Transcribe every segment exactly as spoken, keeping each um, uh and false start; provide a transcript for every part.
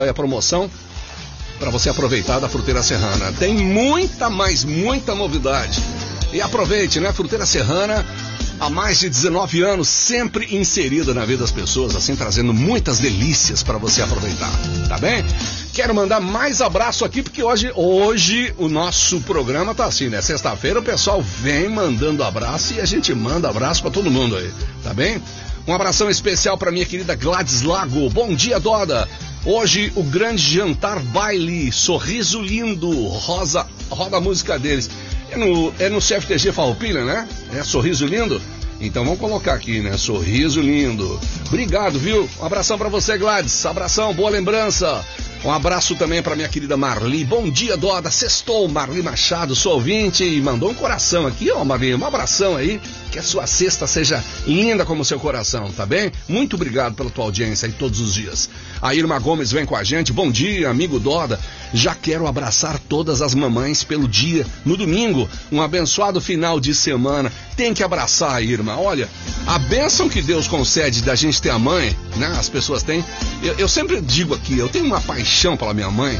a promoção para você aproveitar da Fruteira Serrana. Tem muita, mas muita novidade. E aproveite, né? Fruteira Serrana, há mais de dezenove anos, sempre inserida na vida das pessoas, assim, trazendo muitas delícias para você aproveitar, tá bem? Quero mandar mais abraço aqui, porque hoje, hoje o nosso programa tá assim, né? Sexta-feira o pessoal vem mandando abraço e a gente manda abraço para todo mundo aí, tá bem? Um abração especial para minha querida Gladys Lago. Bom dia, Doda. Hoje o grande jantar baile, sorriso lindo, rosa, roda a música deles. É no, é no C F T G Farroupilha, né? É sorriso lindo? Então vamos colocar aqui, né? Sorriso lindo. Obrigado, viu? Um abração pra você, Gladys. Abração, boa lembrança. Um abraço também pra minha querida Marli. Bom dia, Doda. Sextou, Marli Machado, sou ouvinte e mandou um coração aqui, ó, Marli. Um abração aí. Que a sua sexta seja linda como o seu coração, tá bem? Muito obrigado pela tua audiência aí todos os dias. A Irma Gomes vem com a gente. Bom dia, amigo Doda. Já quero abraçar todas as mamães pelo dia no domingo. Um abençoado final de semana. Tem que abraçar, Irma. Olha, a bênção que Deus concede da gente ter a mãe, né? As pessoas têm. Eu, eu sempre digo aqui, eu tenho uma paixão pela minha mãe.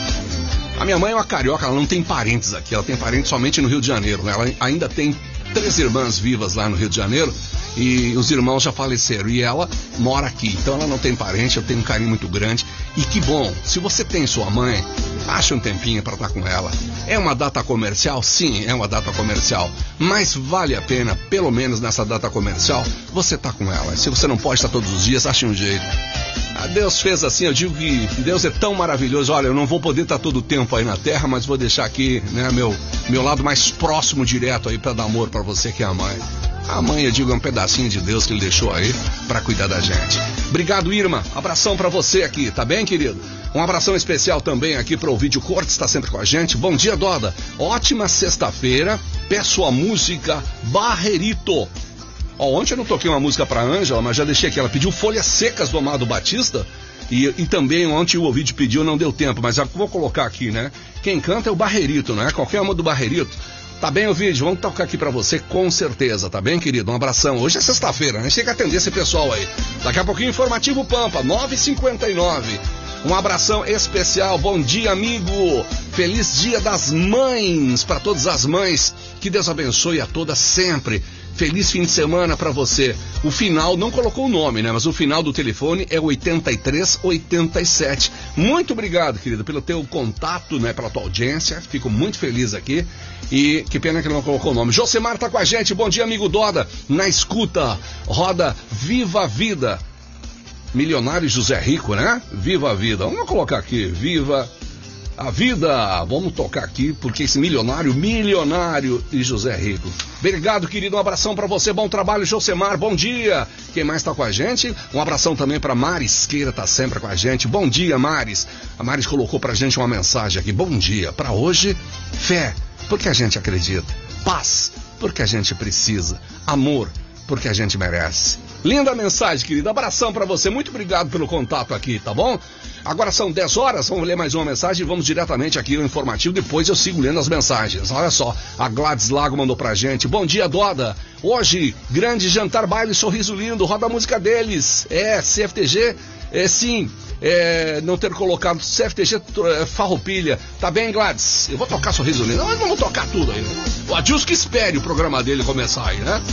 A minha mãe é uma carioca, ela não tem parentes aqui. Ela tem parentes somente no Rio de Janeiro, né? Ela ainda tem três irmãs vivas lá no Rio de Janeiro e os irmãos já faleceram e ela mora aqui, então ela não tem parente, eu tenho um carinho muito grande e que bom, se você tem sua mãe, acha um tempinho para estar com ela. É uma data comercial? Sim, é uma data comercial, mas vale a pena, pelo menos nessa data comercial, você estar com ela. Se você não pode estar todos os dias, ache um jeito. A Deus fez assim, eu digo que Deus é tão maravilhoso. Olha, eu não vou poder estar todo o tempo aí na terra, mas vou deixar aqui, né, meu, meu lado mais próximo, direto aí para dar amor para você que é a mãe. A mãe, eu digo, é um pedacinho de Deus que ele deixou aí para cuidar da gente. Obrigado, Irma. Abração para você aqui, tá bem, querido? Um abração especial também aqui para o Vídeo Cortes, está sempre com a gente. Bom dia, Doda. Ótima sexta-feira. Peço a música Barrerito. Ó, ontem eu não toquei uma música pra Ângela, mas já deixei aqui. Ela pediu Folhas Secas do Amado Batista. E, e também ontem o ouvinte pediu, não deu tempo, mas já vou colocar aqui, né? Quem canta é o Barrerito, né? Qualquer uma do Barrerito. Tá bem, o vídeo? Vamos tocar aqui pra você, com certeza, tá bem, querido? Um abração. Hoje é sexta-feira, né? A gente tem que atender esse pessoal aí. Daqui a pouquinho, Informativo Pampa, nove e cinquenta e nove. Um abração especial. Bom dia, amigo. Feliz Dia das Mães para todas as mães. Que Deus abençoe a todas sempre. Feliz fim de semana para você. O final, não colocou o nome, né? Mas o final do telefone é oitenta e três oitenta e sete. Muito obrigado, querido, pelo teu contato, né? Pela tua audiência. Fico muito feliz aqui. E que pena que ele não colocou o nome. Josemar tá com a gente. Bom dia, amigo Doda. Na escuta, roda Viva a Vida. Milionário José Rico, né? Viva a Vida. Vamos colocar aqui. Viva a Vida. Vamos tocar aqui, porque esse milionário, milionário e José Rico. Obrigado, querido. Um abração pra você. Bom trabalho, Josemar. Bom dia. Quem mais tá com a gente? Um abração também pra Maris Queira, tá sempre com a gente. Bom dia, Maris. A Maris colocou pra gente uma mensagem aqui. Bom dia. Pra hoje, fé, porque a gente acredita. Paz, porque a gente precisa. Amor, porque a gente merece. Linda mensagem, querido. Abração pra você. Muito obrigado pelo contato aqui, tá bom? Agora são dez horas, vamos ler mais uma mensagem e vamos diretamente aqui no informativo, depois eu sigo lendo as mensagens. Olha só, a Gladys Lago mandou pra gente. Bom dia, Doda. Hoje, grande jantar, baile, sorriso lindo, roda a música deles. É, C F T G, é sim, é, não ter colocado C F T G é, Farroupilha. Tá bem, Gladys? Eu vou tocar sorriso lindo, mas não vou tocar tudo aí, né? O Adilson que espere o programa dele começar aí, né?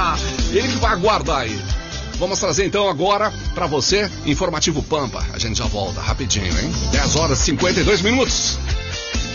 Ele que vai aguardar aí. Vamos trazer então agora pra você Informativo Pampa. A gente já volta rapidinho, hein? dez horas e cinquenta e dois minutos.